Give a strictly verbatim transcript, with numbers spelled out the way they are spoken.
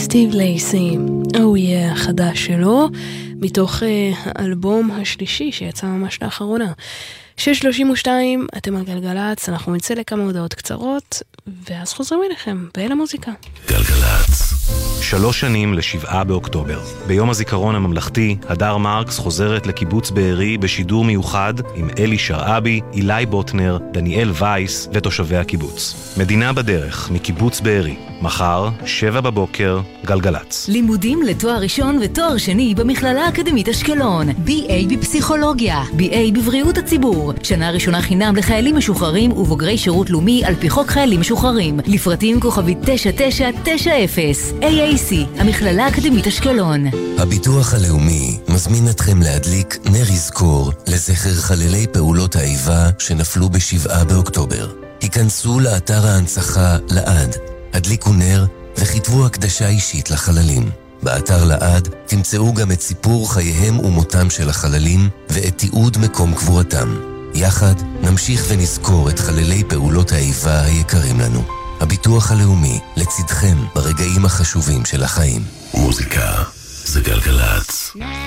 סטיב לייסי, הוא יהיה החדש שלו, מתוך uh, האלבום השלישי שיצא ממש לאחרונה. שש שלושים ושתיים, אתם על גלגלץ, אנחנו נצא לכמה הודעות קצרות, ואז חוזרים אליכם, באל המוזיקה. גלגלץ. שלוש שנים לשבעה באוקטובר. ביום הזיכרון הממלכתי, הדר מרקס חוזרת לקיבוץ בארי בשידור מיוחד עם אלי שרעבי, אילי בוטנר, דניאל וייס ותושבי הקיבוץ. מדינה בדרך, מקיבוץ בארי. מחר, שבע בבוקר, גלגלץ. לימודים לתואר ראשון ותואר שני במכללה האקדמית אשקלון. בי איי בפסיכולוגיה, בי איי בבריאות הציבור. שנה ראשונה חינם לחיילים משוחררים ובוגרי שירות לאומי על פי חוק חיילים משוחררים. לפרטים כוכבית תשע תשע תשע אפס. איי איי סי, המכללה האקדמית אשקלון. הביטוח הלאומי מזמין אתכם להדליק נר יזכור לזכר חללי פעולות האיבה שנפלו בשבעה באוקטובר. היכנסו לאתר ההנצחה לעד, הדליקו נר וכתבו הקדשה אישית לחללים. באתר לעד תמצאו גם את סיפור חייהם ומותם של החללים ואת תיעוד מקום קבורתם. יחד נמשיך ונזכור את חללי פעולות האיבה היקרים לנו. הביטוח הלאומי לצדכם ברגעים החשובים של החיים. מוזיקה זה גלגלץ.